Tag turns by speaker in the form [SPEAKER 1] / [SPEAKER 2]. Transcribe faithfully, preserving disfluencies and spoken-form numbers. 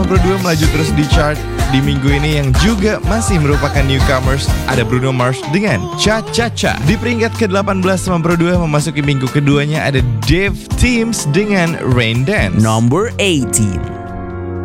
[SPEAKER 1] sembilan puluh dua melaju terus di chart di minggu ini yang juga masih merupakan newcomers. Ada Bruno Mars dengan Cha Cha Cha. Di peringkat ke delapan belas sembilan puluh dua memasuki minggu keduanya ada Dave Teams dengan Rain Dance.
[SPEAKER 2] Number eighteen.